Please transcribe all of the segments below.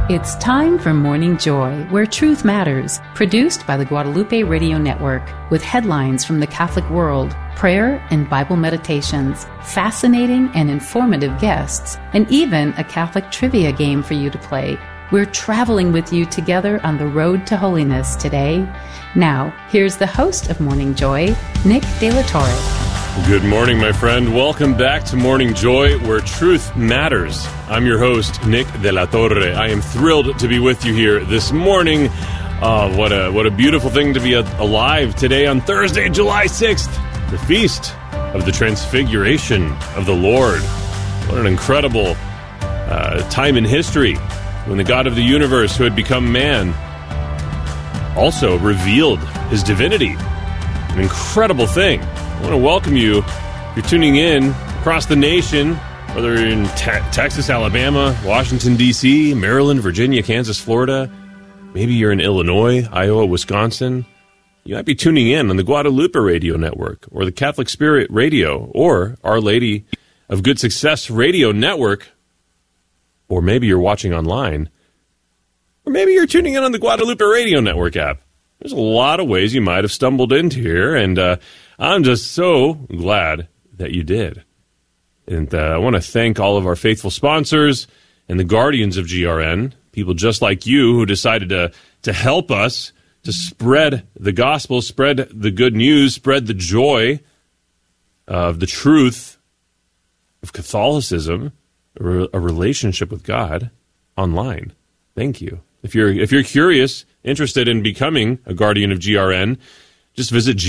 It's time for Morning Joy, where truth matters, produced by the Guadalupe Radio Network, with headlines from the Catholic world, prayer and Bible meditations, fascinating and informative guests, and even a Catholic trivia game for you to play. We're traveling with you together on the road to holiness today. Now, here's the host of Morning Joy, Nick De La Torre. Good morning, my friend. Welcome back to Morning Joy, where truth matters. I'm your host, Nick De La Torre. I am thrilled to be with you here this morning. What a beautiful thing to be alive today on Thursday, July 6th, the feast of the Transfiguration of the Lord. What an incredible time in history when the God of the universe, who had become man, also revealed his divinity. An incredible thing. I want to welcome you. If you're tuning in across the nation, whether you're in Texas, Alabama, Washington, D.C., Maryland, Virginia, Kansas, Florida, maybe you're in Illinois, Iowa, Wisconsin, you might be tuning in on the Guadalupe Radio Network or the Catholic Spirit Radio or Our Lady of Good Success Radio Network, or maybe you're watching online, or maybe you're tuning in on the Guadalupe Radio Network app. There's a lot of ways you might have stumbled into here, and I'm just so glad that you did. And I want to thank all of our faithful sponsors and the guardians of GRN, people just like you who decided to help us to spread the gospel, spread the good news, spread the joy of the truth of Catholicism, a relationship with God online. Thank you. If you're curious, interested in becoming a guardian of GRN, just visit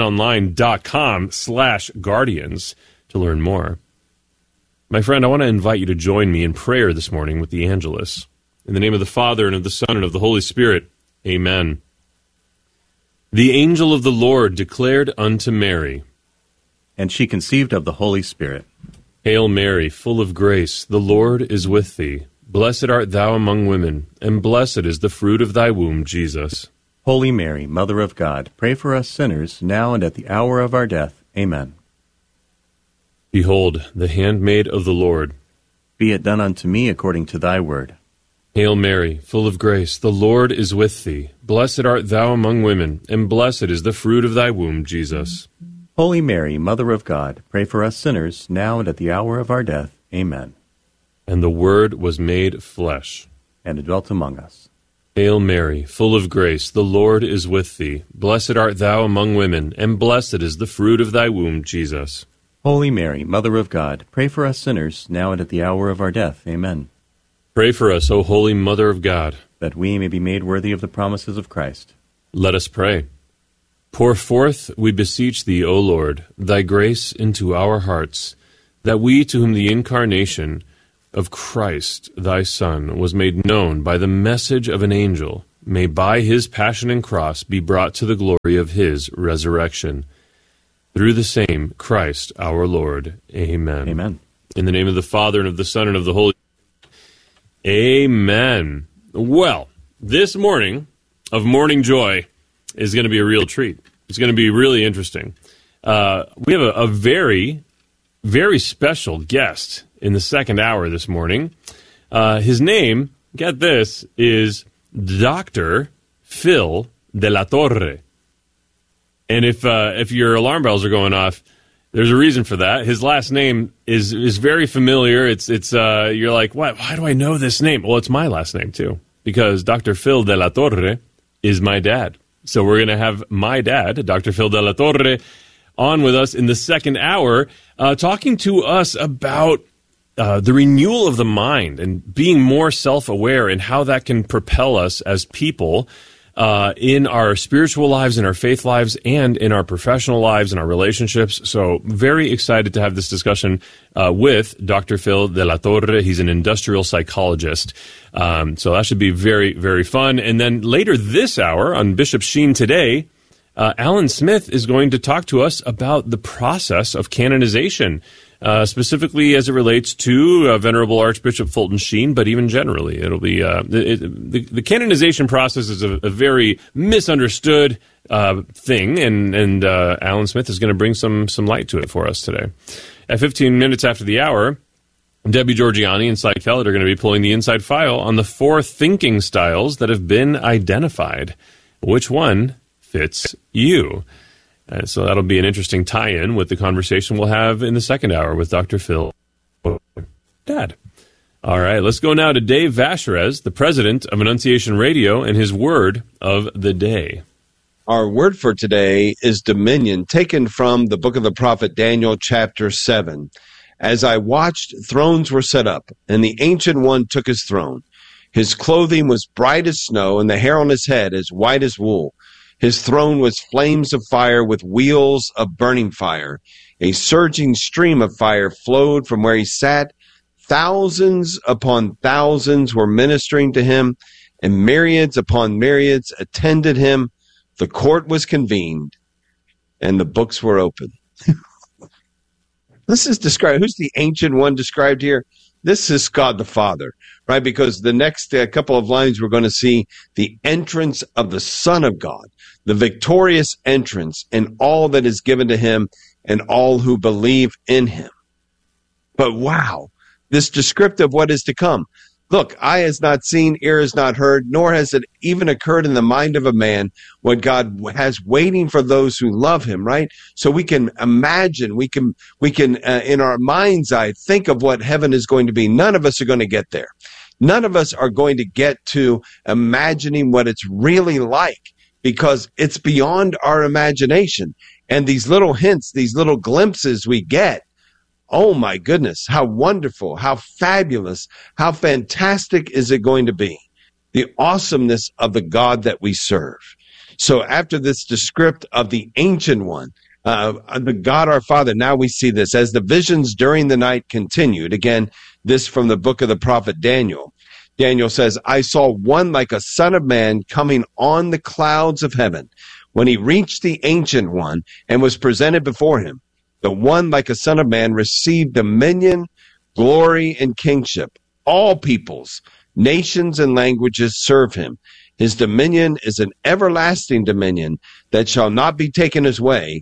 grnonline.com/guardians to learn more. My friend, I want to invite you to join me in prayer this morning with the Angelus. In the name of the Father, and of the Son, and of the Holy Spirit, amen. The angel of the Lord declared unto Mary, and she conceived of the Holy Spirit. Hail Mary, full of grace, the Lord is with thee. Blessed art thou among women, and blessed is the fruit of thy womb, Jesus. Holy Mary, Mother of God, pray for us sinners, now and at the hour of our death. Amen. Behold, the handmaid of the Lord. Be it done unto me according to thy word. Hail Mary, full of grace, the Lord is with thee. Blessed art thou among women, and blessed is the fruit of thy womb, Jesus. Holy Mary, Mother of God, pray for us sinners, now and at the hour of our death. Amen. And the Word was made flesh, and dwelt among us. Hail Mary, full of grace, the Lord is with thee. Blessed art thou among women, and blessed is the fruit of thy womb, Jesus. Holy Mary, Mother of God, pray for us sinners, now and at the hour of our death. Amen. Pray for us, O Holy Mother of God, that we may be made worthy of the promises of Christ. Let us pray. Pour forth, we beseech thee, O Lord, thy grace into our hearts, that we, to whom the incarnation of Christ, thy Son, was made known by the message of an angel, may by his passion and cross be brought to the glory of his resurrection. Through the same Christ our Lord. Amen. Amen. In the name of the Father, and of the Son, and of the Holy Spirit. Amen. Well, this morning of Morning Joy is going to be a real treat. It's going to be really interesting. We have a very, very special guest in the second hour this morning. His name, get this, is Dr. Phil De La Torre. And if your alarm bells are going off, there's a reason for that. His last name is very familiar. It's you're like, what? Why do I know this name? Well, it's my last name too, because Dr. Phil De La Torre is my dad. So we're going to have my dad, Dr. Phil De La Torre, on with us in the second hour, talking to us about the renewal of the mind and being more self-aware and how that can propel us as people in our spiritual lives, in our faith lives, and in our professional lives and our relationships. So very excited to have this discussion with Dr. Phil De La Torre. He's an industrial psychologist. So that should be very, very fun. And then later this hour on Bishop Sheen Today, Alan Smith is going to talk to us about the process of canonization, specifically as it relates to Venerable Archbishop Fulton Sheen, but even generally. It'll be the canonization process is a very misunderstood thing, and Alan Smith is going to bring some light to it for us today. At 15 minutes after the hour, Debbie Georgiani and Cy Kellett are going to be pulling the inside file on the 4 thinking styles that have been identified. Which one fits you? So that'll be an interesting tie-in with the conversation we'll have in the second hour with Dr. Phil Dad. All right, let's go now to Dave Vacherez, the president of Annunciation Radio, and his word of the day. Our word for today is dominion, taken from the book of the prophet Daniel, chapter 7. As I watched, thrones were set up, and the Ancient One took his throne. His clothing was bright as snow, and the hair on his head as white as wool. His throne was flames of fire with wheels of burning fire. A surging stream of fire flowed from where he sat. Thousands upon thousands were ministering to him, and myriads upon myriads attended him. The court was convened, and the books were open. This is described. Who's the Ancient One described here? This is God the Father, right? Because the next couple of lines, we're going to see the entrance of the Son of God, the victorious entrance, and all that is given to him and all who believe in him. But wow, this descriptive what is to come. Look, eye has not seen, ear has not heard, nor has it even occurred in the mind of a man what God has waiting for those who love him, right? So we can imagine, we can in our mind's eye think of what heaven is going to be. None of us are going to get there. None of us are going to get to imagining what it's really like, because it's beyond our imagination. And these little hints, these little glimpses we get, oh my goodness, how wonderful, how fabulous, how fantastic is it going to be? The awesomeness of the God that we serve. So after this descript of the Ancient One, the God our Father, now we see this. As the visions during the night continued, again, this from the book of the prophet Daniel. Daniel says, I saw one like a son of man coming on the clouds of heaven. When he reached the Ancient One and was presented before him, the one like a son of man received dominion, glory, and kingship. All peoples, nations, and languages serve him. His dominion is an everlasting dominion that shall not be taken away.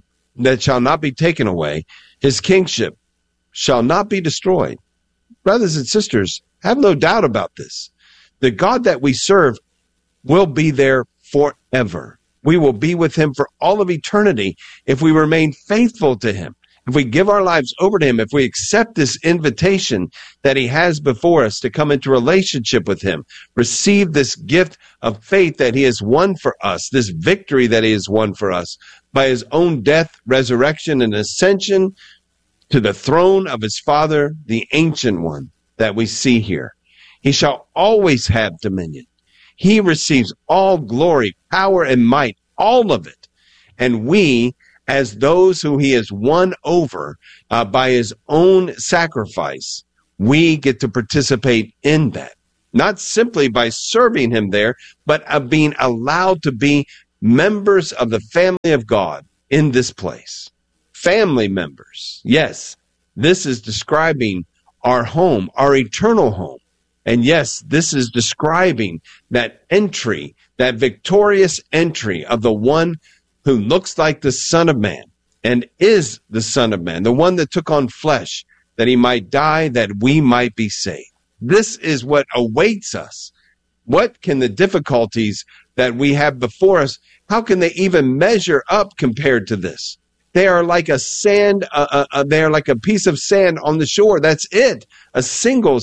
His kingship shall not be destroyed. Brothers and sisters, have no doubt about this. The God that we serve will be there forever. We will be with him for all of eternity if we remain faithful to him. If we give our lives over to him, if we accept this invitation that he has before us to come into relationship with him, receive this gift of faith that he has won for us, this victory that he has won for us by his own death, resurrection, and ascension to the throne of his Father, the Ancient One that we see here. He shall always have dominion. He receives all glory, power, and might, all of it. And we, as those who he has won over by his own sacrifice, we get to participate in that. Not simply by serving him there, but of being allowed to be members of the family of God in this place. Family members. Yes, this is describing our home, our eternal home. And yes, this is describing that entry, that victorious entry of the one who looks like the Son of Man and is the Son of Man, the one that took on flesh, that he might die, that we might be saved. This is what awaits us. What can the difficulties that we have before us, how can they even measure up compared to this? They are like a they are like a piece of sand on the shore. That's it. A single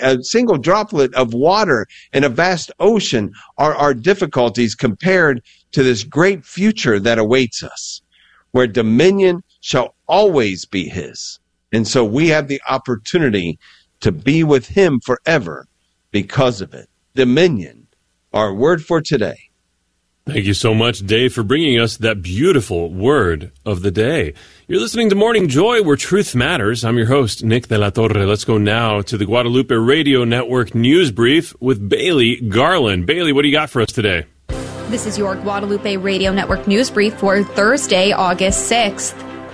droplet of water in a vast ocean are our difficulties compared to this great future that awaits us, where dominion shall always be his. And so we have the opportunity to be with him forever because of it. Dominion, our word for today. Thank you so much, Dave, for bringing us that beautiful word of the day. You're listening to Morning Joy, where truth matters. I'm your host, Nick de la Torre. Let's go now to the Guadalupe Radio Network News Brief with Bailey Garland. Bailey, what do you got for us today? This is your Guadalupe Radio Network News Brief for Thursday, August 6th.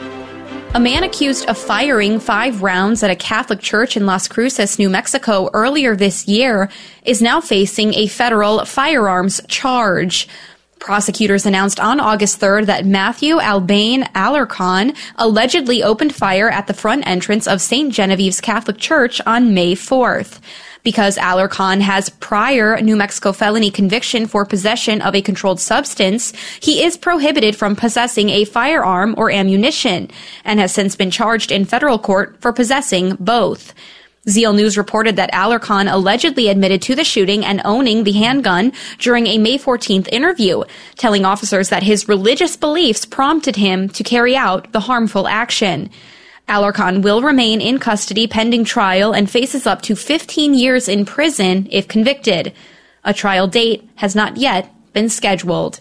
A man accused of firing 5 rounds at a Catholic church in Las Cruces, New Mexico earlier this year is now facing a federal firearms charge. Prosecutors announced on August 3rd that Matthew Albane Alarcon allegedly opened fire at the front entrance of St. Genevieve's Catholic Church on May 4th. Because Alarcon has prior New Mexico felony conviction for possession of a controlled substance, he is prohibited from possessing a firearm or ammunition and has since been charged in federal court for possessing both. Zeal News reported that Alarcon allegedly admitted to the shooting and owning the handgun during a May 14th interview, telling officers that his religious beliefs prompted him to carry out the harmful action. Alarcon will remain in custody pending trial and faces up to 15 years in prison if convicted. A trial date has not yet been scheduled.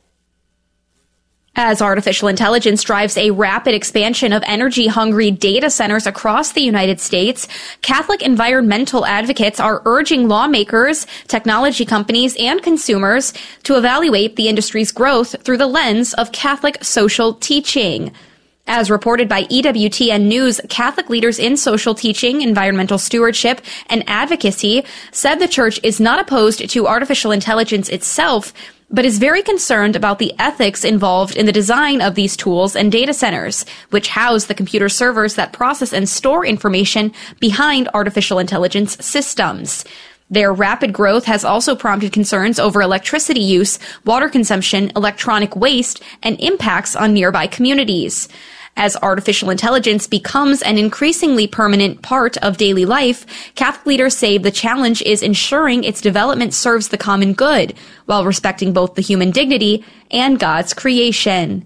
As artificial intelligence drives a rapid expansion of energy-hungry data centers across the United States, Catholic environmental advocates are urging lawmakers, technology companies, and consumers to evaluate the industry's growth through the lens of Catholic social teaching. As reported by EWTN News, Catholic leaders in social teaching, environmental stewardship, and advocacy said the church is not opposed to artificial intelligence itself, but is very concerned about the ethics involved in the design of these tools and data centers, which house the computer servers that process and store information behind artificial intelligence systems. Their rapid growth has also prompted concerns over electricity use, water consumption, electronic waste, and impacts on nearby communities. As artificial intelligence becomes an increasingly permanent part of daily life, Catholic leaders say the challenge is ensuring its development serves the common good, while respecting both the human dignity and God's creation.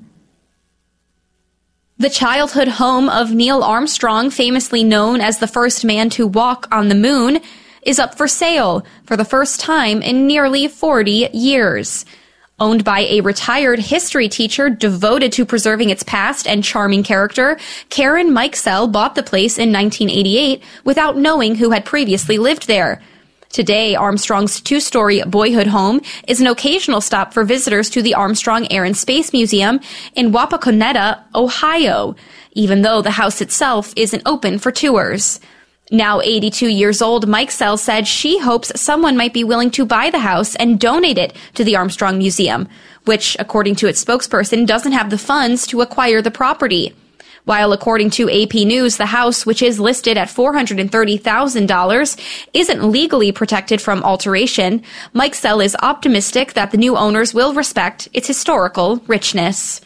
The childhood home of Neil Armstrong, famously known as the first man to walk on the moon, is up for sale for the first time in nearly 40 years. Owned by a retired history teacher devoted to preserving its past and charming character, Karen Mikesell bought the place in 1988 without knowing who had previously lived there. Today, Armstrong's two-story boyhood home is an occasional stop for visitors to the Armstrong Air and Space Museum in Wapakoneta, Ohio, even though the house itself isn't open for tours. Now 82 years old, Mikesell said she hopes someone might be willing to buy the house and donate it to the Armstrong Museum, which, according to its spokesperson, doesn't have the funds to acquire the property. While according to AP News, the house, which is listed at $430,000, isn't legally protected from alteration, Mikesell is optimistic that the new owners will respect its historical richness.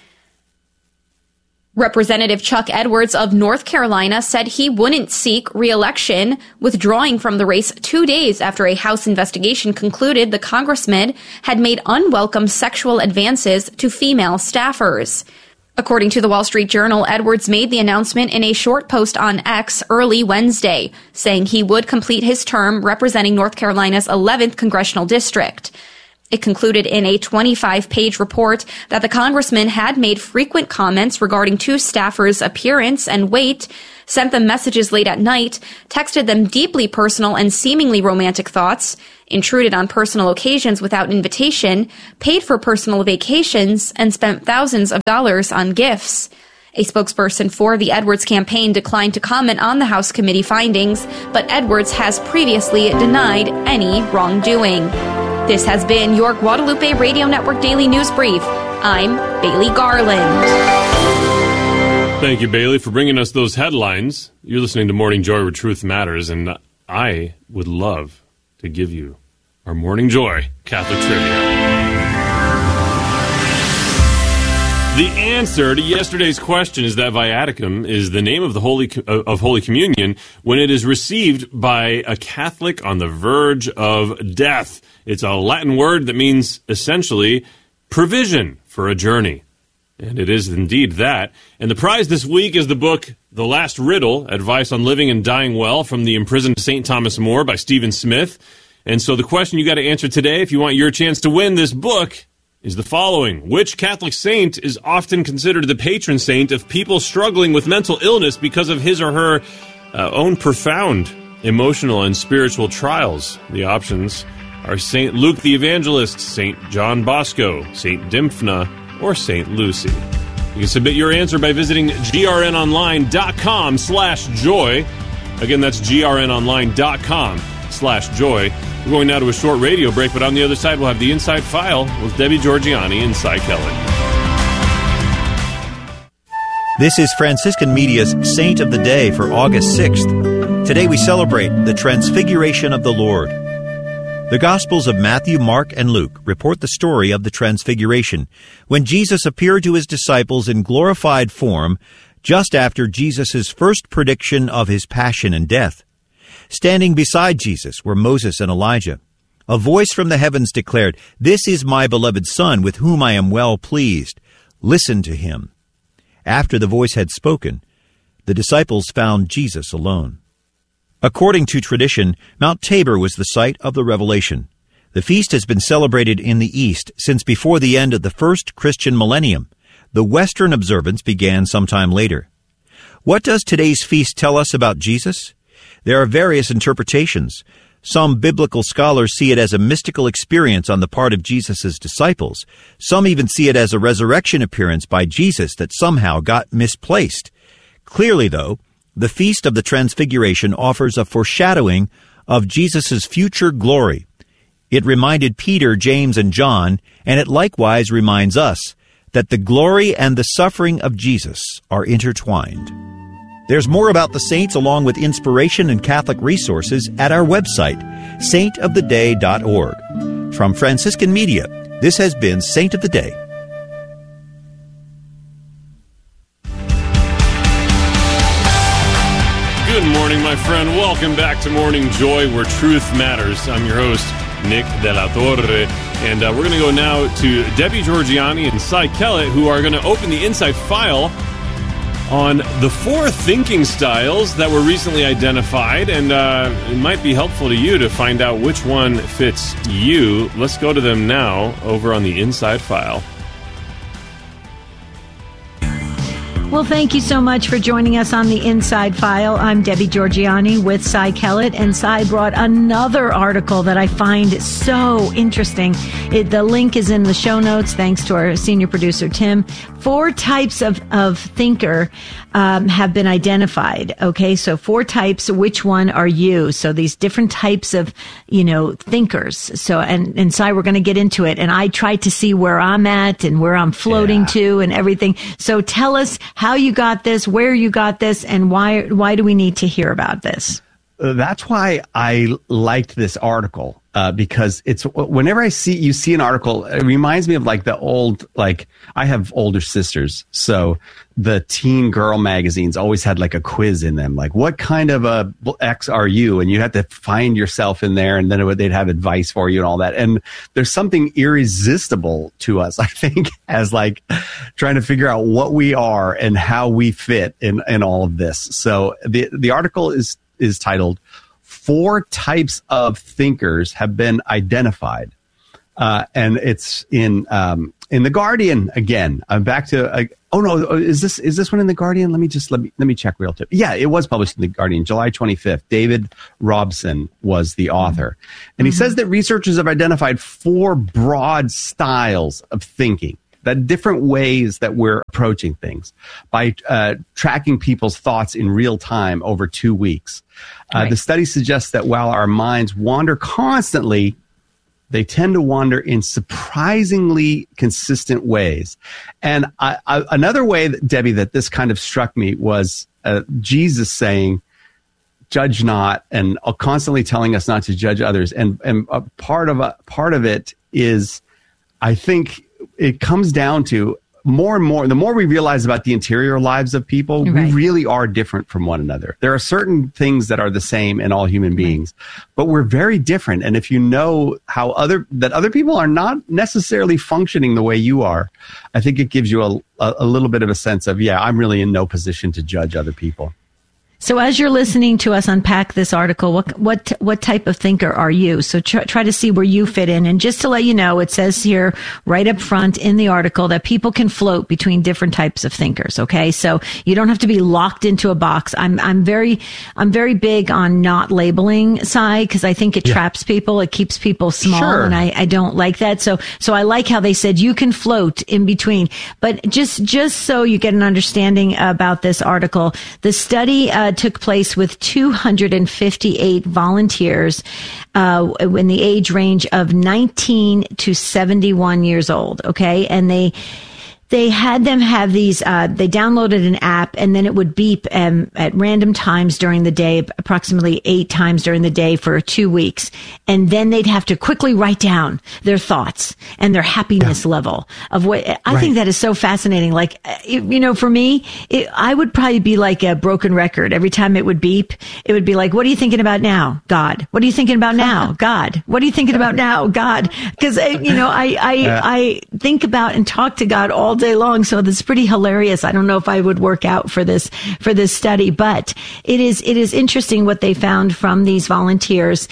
Representative Chuck Edwards of North Carolina said he wouldn't seek re-election, withdrawing from the race 2 days after a House investigation concluded the congressman had made unwelcome sexual advances to female staffers. According to the Wall Street Journal, Edwards made the announcement in a short post on X early Wednesday, saying he would complete his term representing North Carolina's 11th congressional district. It concluded in a 25-page report that the congressman had made frequent comments regarding two staffers' appearance and weight, sent them messages late at night, texted them deeply personal and seemingly romantic thoughts, intruded on personal occasions without invitation, paid for personal vacations, and spent thousands of dollars on gifts. A spokesperson for the Edwards campaign declined to comment on the House committee findings, but Edwards has previously denied any wrongdoing. This has been your Guadalupe Radio Network Daily News Brief. I'm Bailey Garland. Thank you, Bailey, for bringing us those headlines. You're listening to Morning Joy, where truth matters, and I would love to give you our Morning Joy Catholic Trivia. The answer to yesterday's question is that Viaticum is the name of the Holy Communion when it is received by a Catholic on the verge of death. It's a Latin word that means essentially provision for a journey. And it is indeed that. And the prize this week is the book The Last Riddle, Advice on Living and Dying Well from the Imprisoned St. Thomas More by Stephen Smith. And so the question you got to answer today, if you want your chance to win this book, is the following. Which Catholic saint is often considered the patron saint of people struggling with mental illness because of his or her own profound emotional and spiritual trials? The options are St. Luke the Evangelist, St. John Bosco, St. Dymphna, or St. Lucy. You can submit your answer by visiting grnonline.com/joy. Again, that's grnonline.com/joy. We're going now to a short radio break, but on the other side, we'll have the Inside File with Debbie Georgianni and Cy Kellett. This is Franciscan Media's Saint of the Day for August 6th. Today we celebrate the Transfiguration of the Lord. The Gospels of Matthew, Mark, and Luke report the story of the Transfiguration, when Jesus appeared to his disciples in glorified form just after Jesus' first prediction of his passion and death. Standing beside Jesus were Moses and Elijah. A voice from the heavens declared, "This is my beloved Son, with whom I am well pleased. Listen to him." After the voice had spoken, the disciples found Jesus alone. According to tradition, Mount Tabor was the site of the revelation. The feast has been celebrated in the East since before the end of the first Christian millennium. The Western observance began sometime later. What does today's feast tell us about Jesus? There are various interpretations. Some biblical scholars see it as a mystical experience on the part of Jesus' disciples. Some even see it as a resurrection appearance by Jesus that somehow got misplaced. Clearly, though, the Feast of the Transfiguration offers a foreshadowing of Jesus' future glory. It reminded Peter, James, and John, and it likewise reminds us, that the glory and the suffering of Jesus are intertwined. There's more about the saints along with inspiration and Catholic resources at our website, saintoftheday.org. From Franciscan Media, this has been Saint of the Day. Good morning, my friend. Welcome back to Morning Joy, where truth matters. I'm your host, Nick De La Torre, and we're going to go now to Debbie Georgianni and Cy Kellett, who are going to open the Inside File on the 4 thinking styles that were recently identified, and it might be helpful to you to find out which one fits you. Let's go to them now over on the Inside File. Well, thank you so much for joining us on the Inside File. I'm Debbie Georgianni with Cy Kellett, and Cy brought another article that I find so interesting. The link is in the show notes, thanks to our senior producer, Tim. 4 types of thinker have been identified. Okay, so 4 types. Which one are you? So these different types of, thinkers. So, and Cy, we're going to get into it. And I tried to see where I'm at and where I'm floating to and everything. So tell us how you got this, where you got this, and why do we need to hear about this? That's why I liked this article, because it's whenever you see an article, it reminds me of the old, I have older sisters. So the teen girl magazines always had a quiz in them. What kind of a X are you? And you had to find yourself in there, and then they'd have advice for you and all that. And there's something irresistible to us, I think, as trying to figure out what we are and how we fit in all of this. So the article is titled 4 Types of Thinkers Have Been Identified. And it's in The Guardian again. I'm back to, is this one in The Guardian? Let me check real quick. Yeah, it was published in The Guardian, July 25th. David Robson was the author. And he says that researchers have identified 4 broad styles of thinking, that different ways that we're approaching things by tracking people's thoughts in real time over 2 weeks. The study suggests that while our minds wander constantly, they tend to wander in surprisingly consistent ways. And another way, Debbie, that this kind of struck me was Jesus saying, "Judge not," and constantly telling us not to judge others. And a part of it is, I think, it comes down to more and more, the more we realize about the interior lives of people, we really are different from one another. There are certain things that are the same in all human beings, but we're very different. And if you know how other people are not necessarily functioning the way you are, I think it gives you a little bit of a sense of, I'm really in no position to judge other people. So as you're listening to us unpack this article, what type of thinker are you? So try to see where you fit in. And just to let you know, it says here right up front in the article that people can float between different types of thinkers. Okay. So you don't have to be locked into a box. I'm very big on not labeling, Cy, because I think it traps people. It keeps people small. Sure. And I don't like that. So I like how they said you can float in between. But just so you get an understanding about this article, the study took place with 258 volunteers in the age range of 19 to 71 years old. Okay. And they had them have these, they downloaded an app, and then it would beep at random times during the day, approximately 8 times during the day for 2 weeks. And then they'd have to quickly write down their thoughts and their happiness level of what I think that is so fascinating. Like, for me, I would probably be like a broken record. Every time it would beep, it would be like, what are you thinking about now? God. What are you thinking about now? God. What are you thinking about now? God. Because, I think about and talk to God all day long. So it's pretty hilarious. I don't know if I would work out for this study, but it is interesting what they found from these volunteers,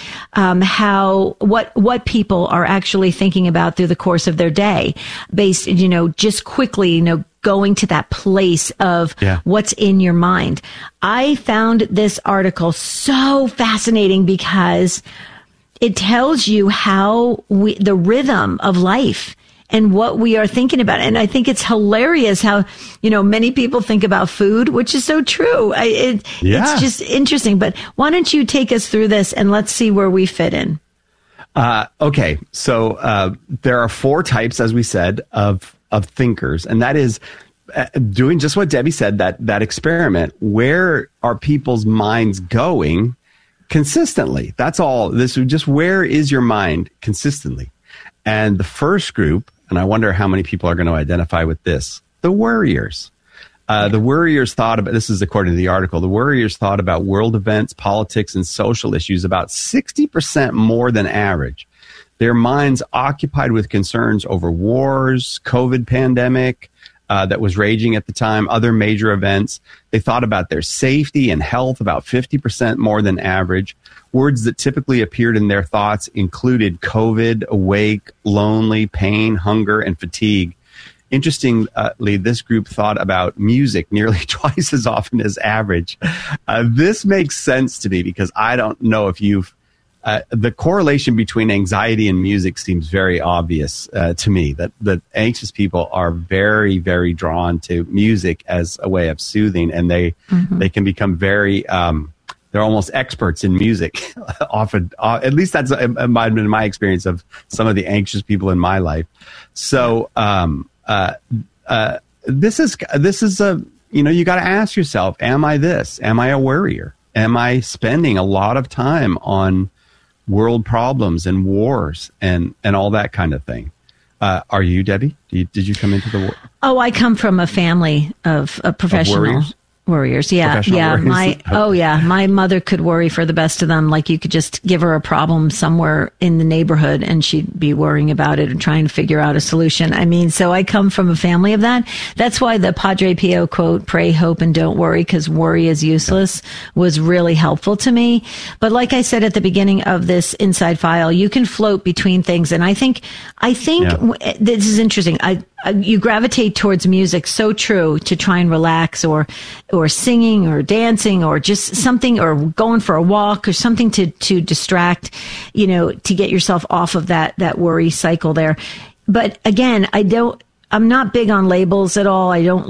what people are actually thinking about through the course of their day, based, just quickly, going to that place of what's in your mind. I found this article so fascinating because it tells you how the rhythm of life and what we are thinking about. And I think it's hilarious how, many people think about food, which is so true. It's just interesting. But why don't you take us through this and let's see where we fit in? Okay. So there are 4 types, as we said, of thinkers. And that is doing just what Debbie said, that experiment. Where are people's minds going consistently? That's all. This is just, where is your mind consistently? And the first group, and I wonder how many people are going to identify with this, the worriers. The worriers thought about, this is according to the article, the worriers thought about world events, politics, and social issues about 60% more than average. Their minds occupied with concerns over wars, COVID pandemic that was raging at the time, other major events. They thought about their safety and health about 50% more than average. Words that typically appeared in their thoughts included COVID, awake, lonely, pain, hunger, and fatigue. Interestingly, this group thought about music nearly twice as often as average. This makes sense to me because I don't know if the correlation between anxiety and music seems very obvious to me, that anxious people are very, very drawn to music as a way of soothing, and they can become very... they're almost experts in music. Often, at least that's been my experience of some of the anxious people in my life. So this is you got to ask yourself: am I this? Am I a worrier? Am I spending a lot of time on world problems and wars and all that kind of thing? Are you, Debbie? Did you come into the war? Oh, I come from a family of professional worriers. Yeah. Worriers. My mother could worry for the best of them. Like, you could just give her a problem somewhere in the neighborhood and she'd be worrying about it and trying to figure out a solution. I mean, so I come from a family of that. That's why the Padre Pio quote, "Pray, hope, and don't worry, because worry is useless," was really helpful to me. But like I said at the beginning of this Inside File, you can float between things. And I think this is interesting. You gravitate towards music, so true, to try and relax, or singing or dancing or just something, or going for a walk or something to distract, to get yourself off of that worry cycle there. But again, I'm not big on labels at all. I don't